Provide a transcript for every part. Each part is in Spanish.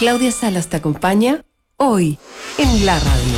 Claudia Salas te acompaña hoy en la radio.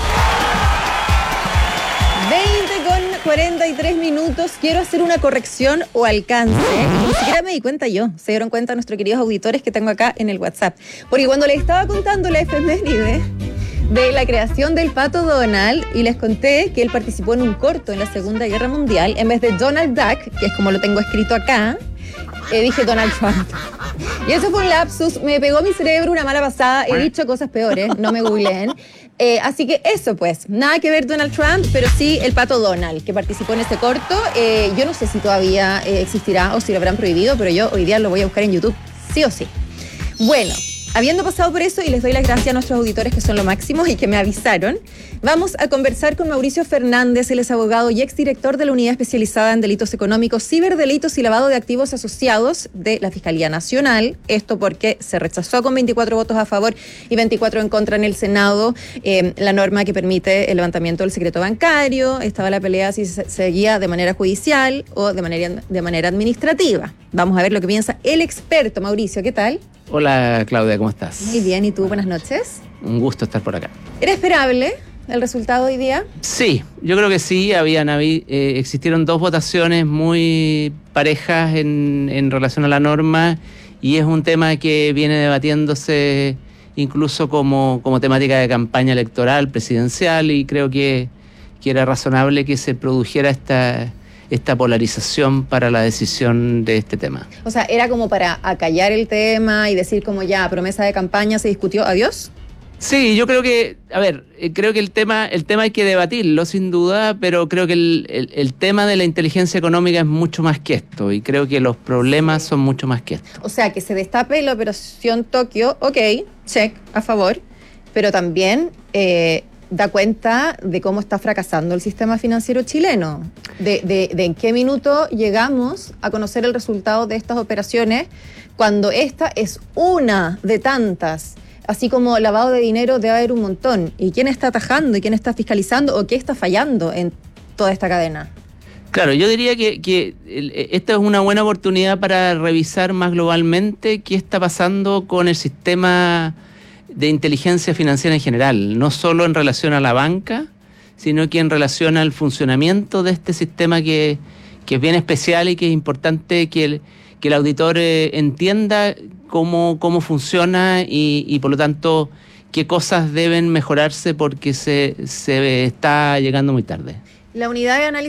20:43. Quiero hacer una corrección o alcance. Ni siquiera me di cuenta yo. Se dieron cuenta nuestros queridos auditores que tengo acá en el WhatsApp. Porque cuando les estaba contando la efeméride de la creación del Pato Donald y les conté que él participó en un corto en la Segunda Guerra Mundial, en vez de Donald Duck, que es como lo tengo escrito acá, dije Donald Trump. Y eso fue un lapsus, me pegó mi cerebro una mala pasada, he dicho cosas peores, no me googleen. Así que eso pues, nada que ver Donald Trump, pero sí el Pato Donald, que participó en este corto. Yo no sé si todavía existirá o si lo habrán prohibido, pero yo hoy día lo voy a buscar en YouTube, sí o sí. Bueno, habiendo pasado por eso, y les doy las gracias a nuestros auditores que son lo máximo y que me avisaron, vamos a conversar con Mauricio Fernández. Él es abogado y exdirector de la Unidad Especializada en Delitos Económicos, Ciberdelitos y Lavado de Activos Asociados de la Fiscalía Nacional. Esto porque se rechazó con 24 votos a favor y 24 en contra en el Senado la norma que permite el levantamiento del secreto bancario. Estaba la pelea si se seguía de manera judicial o de manera administrativa. Vamos a ver lo que piensa el experto. Mauricio, ¿qué tal? Hola Claudia, ¿cómo estás? Muy bien, ¿y tú? Buenas noches. Un gusto estar por acá. ¿Era esperable el resultado hoy día? Sí, yo creo que sí. Existieron dos votaciones muy parejas en relación a la norma y es un tema que viene debatiéndose incluso como temática de campaña electoral presidencial, y creo que era razonable que se produjera esta polarización para la decisión de este tema. O sea, ¿era como para acallar el tema y decir como ya, promesa de campaña, se discutió, adiós? Sí, yo creo que, creo que el tema hay que debatirlo sin duda, pero creo que el tema de la inteligencia económica es mucho más que esto, y creo que los problemas son mucho más que esto. O sea, que se destape la operación Tokio, ok, check, a favor, pero también da cuenta de cómo está fracasando el sistema financiero chileno, de en qué minuto llegamos a conocer el resultado de estas operaciones, cuando esta es una de tantas. Así como lavado de dinero debe haber un montón. ¿Y quién está atajando y quién está fiscalizando o qué está fallando en toda esta cadena? Claro, yo diría que esta es una buena oportunidad para revisar más globalmente qué está pasando con el sistema de inteligencia financiera en general, no solo en relación a la banca, sino que en relación al funcionamiento de este sistema que es bien especial y que es importante que el auditor entienda cómo funciona y por lo tanto qué cosas deben mejorarse porque se está llegando muy tarde. La unidad de análisis